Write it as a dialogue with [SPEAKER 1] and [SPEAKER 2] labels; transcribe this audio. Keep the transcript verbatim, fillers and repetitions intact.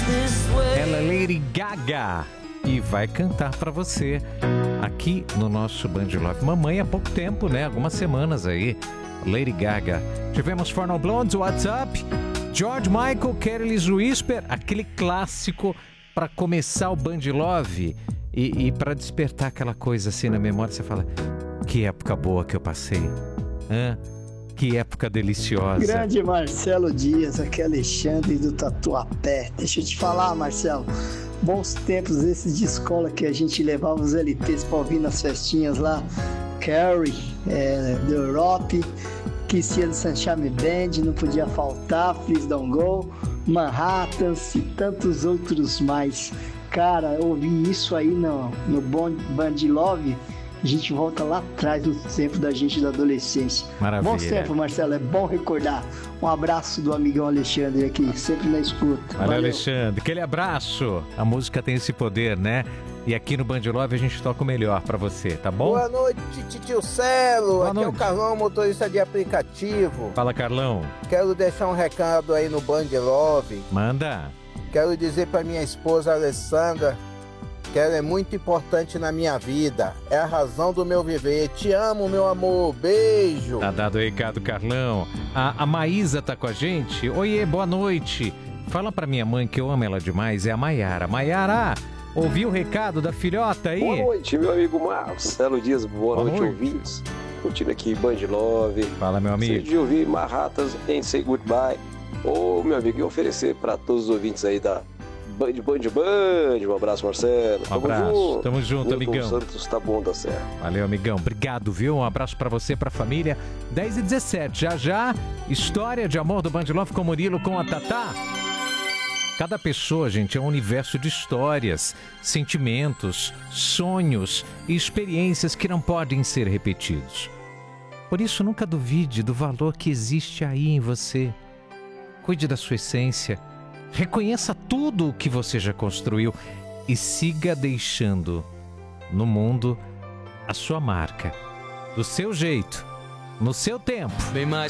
[SPEAKER 1] Ela é Lady Gaga e vai cantar pra você aqui no nosso Band Love. Mamãe há pouco tempo, né? Algumas semanas aí. Lady Gaga. Tivemos Four Non Blondes, What's Up? George Michael, Careless Whisper, aquele clássico pra começar o Band Love e, e pra despertar aquela coisa assim na memória. Você fala, que época boa que eu passei. Hã? Que época deliciosa.
[SPEAKER 2] Grande Marcelo Dias, aqui é Alexandre do Tatuapé. Deixa eu te falar, Marcelo, bons tempos esses de escola que a gente levava os L Ts pra ouvir nas festinhas lá. Carrie, é, The Europe, Kissia do Sunshine Band, não podia faltar, Please Don't Go, Manhattan e tantos outros mais. Cara, eu ouvi isso aí no, no Band Love. A gente volta lá atrás do tempo da gente da adolescência.
[SPEAKER 1] Maravilha.
[SPEAKER 2] Bom tempo, Marcelo, é bom recordar. Um abraço do amigão Alexandre aqui, sempre na escuta.
[SPEAKER 1] Valeu, Valeu, Alexandre. Aquele abraço. A música tem esse poder, né? E aqui no Band Love a gente toca o melhor pra você, tá bom?
[SPEAKER 3] Boa noite, tio Celo.
[SPEAKER 1] Boa
[SPEAKER 3] aqui
[SPEAKER 1] noite.
[SPEAKER 3] É o Carlão, motorista de aplicativo.
[SPEAKER 1] Fala, Carlão.
[SPEAKER 3] Quero deixar um recado aí no Band Love.
[SPEAKER 1] Manda.
[SPEAKER 3] Quero dizer pra minha esposa Alessandra que ela é muito importante na minha vida. É a razão do meu viver. Te amo, meu amor. Beijo.
[SPEAKER 1] Tá dado o recado, Carlão. A, a Maísa tá com a gente. Oiê, boa noite. Fala pra minha mãe que eu amo ela demais. É a Maiara. Maiara, ouviu o recado da filhota aí?
[SPEAKER 4] Boa noite, meu amigo Marcelo Dias. Boa,
[SPEAKER 1] Boa
[SPEAKER 4] noite,
[SPEAKER 1] noite,
[SPEAKER 4] ouvintes. Curtindo aqui Band Love.
[SPEAKER 1] Fala, meu amigo.
[SPEAKER 4] Você de ouvir Manhattan em Say Goodbye. Ô, meu amigo, e oferecer para todos os ouvintes aí da Band, Band, Band. Um abraço, Marcelo.
[SPEAKER 1] Um abraço. Junto. Tamo junto,
[SPEAKER 4] Milton
[SPEAKER 1] amigão.
[SPEAKER 4] Santos tá bom da Serra.
[SPEAKER 1] Valeu, amigão. Obrigado, viu? Um abraço pra você, pra família. dez e dezessete. Já já, história de amor do Band Love com Murilo, com a Tatá. Cada pessoa, gente, é um universo de histórias, sentimentos, sonhos e experiências que não podem ser repetidos. Por isso, nunca duvide do valor que existe aí em você. Cuide da sua essência. Reconheça tudo o que você já construiu e siga deixando no mundo a sua marca, do seu jeito, no seu tempo.
[SPEAKER 5] Bem mais